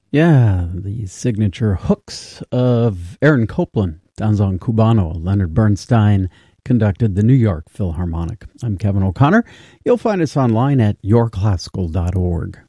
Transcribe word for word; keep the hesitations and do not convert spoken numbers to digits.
Yeah, the signature hooks of Aaron Copland, Danzón Cubano. Leonard Bernstein conducted the New York Philharmonic. I'm Kevin O'Connor. You'll find us online at your classical dot org.